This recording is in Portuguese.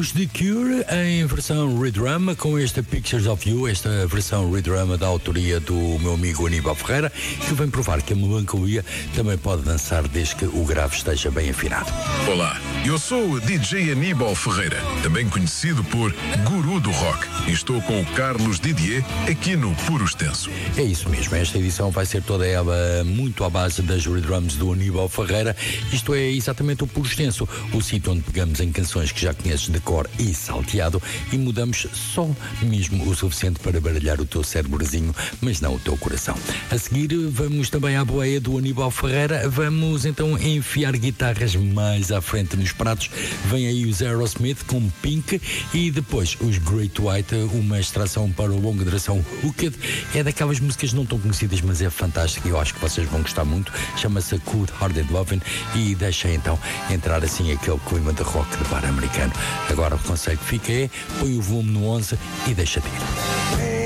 Os The Cure em versão redrama com esta Pictures of You, esta versão redrama da autoria do meu amigo Aníbal Ferreira, que vem provar que a melancolia também pode dançar desde que o grave esteja bem afinado. Olá, eu sou o DJ Aníbal Ferreira, também conhecido por Guru do Rock, e estou com o Carlos Didier aqui no Puro Extenso. É isso mesmo, esta edição vai ser toda ela muito à base das redrams do Aníbal Ferreira. Isto é exatamente o Puro Extenso, o sítio onde pegamos em canções que já conheces de cor e salteado e mudamos só mesmo o suficiente para baralhar o teu cérebrozinho, mas não o teu coração. A seguir vamos também à boleia do Aníbal Ferreira, vamos então enfiar guitarras mais à frente nos pratos. Vem aí os Aerosmith com Pink e depois os Great White, uma extração para a longa duração Hooked. É daquelas músicas não tão conhecidas, mas é fantástica e eu acho que vocês vão gostar muito. Chama-se Cold Hearted Lovin' e deixa então entrar assim aquele clima de rock de bar americano. Agora o conselho que fica é: põe o volume no 11 e deixa-te ir.